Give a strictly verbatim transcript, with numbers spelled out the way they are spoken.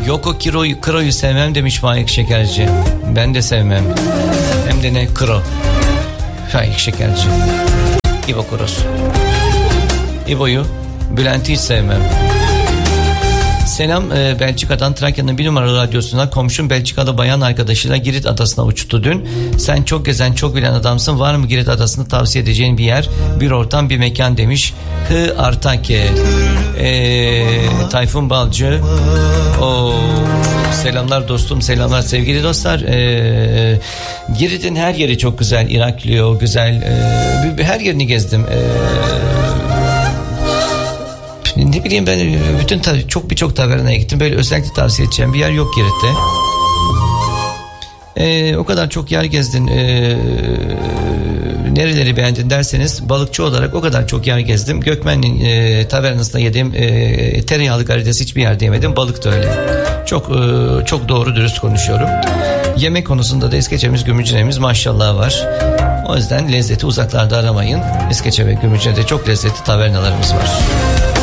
Yok o kiroyu, kroyu sevmem demiş Faik Şekerci. Ben de sevmem. Hem de ne kro. Faik Şekerci. İbo Kuros. İbo'yu, Bülent'i hiç sevmem. Selam e, Belçika'dan, Trakya'nın bir numaralı radyosuna. Komşum Belçikalı bayan arkadaşıyla Girit Adası'na uçtu dün. Sen çok gezen, çok bilen adamsın. Var mı Girit Adası'nı tavsiye edeceğin bir yer, bir ortam, bir mekan demiş. Hı Artake. E, Tayfun Balcı. O selamlar dostum, selamlar sevgili dostlar. E, Girit'in her yeri çok güzel. Iraklio güzel. E, her yerini gezdim. E, Ne bileyim ben bütün tabii çok birçok tavernaya gittim. Böyle özellikle tavsiye edeceğim bir yer yok Girit'te. Ee, o kadar çok yer gezdin. Ee, nereleri beğendin derseniz, balıkçı olarak o kadar çok yer gezdim. Gökmen'in e, tavernasında yediğim e, tereyağlı karides hiçbir yerde yemedim. Balık da öyle. Çok e, çok doğru dürüst konuşuyorum. Yemek konusunda da İskeçe'miz, Gümüşhane'miz maşallah var. O yüzden lezzeti uzaklarda aramayın. İskeçe ve Gümüşhane'de çok lezzetli tavernalarımız var.